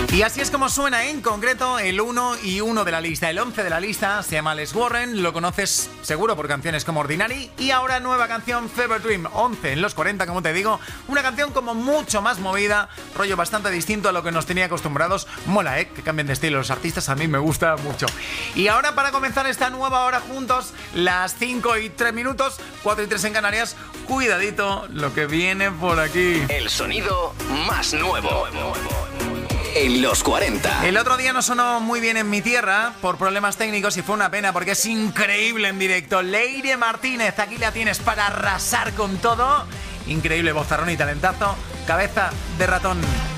Y así es como suena en concreto el 1 y 1 de la lista. El 11 de la lista se llama Les Warren, lo conoces seguro por canciones como Ordinary. Y ahora nueva canción, Fever Dream, 11 en los 40, como te digo. Una canción como mucho más movida, rollo bastante distinto a lo que nos tenía acostumbrados. Mola, que cambien de estilo los artistas, a mí me gusta mucho. Y ahora para comenzar esta nueva hora juntos, las 5 y 3 minutos, 4 y 3 en Canarias, cuidadito lo que viene por aquí. El sonido más nuevo en los 40. El otro día no sonó muy bien en mi tierra por problemas técnicos y fue una pena porque es increíble en directo. Leire Martínez, aquí la tienes para arrasar con todo. Increíble vozarrón y talentazo. Cabeza de ratón.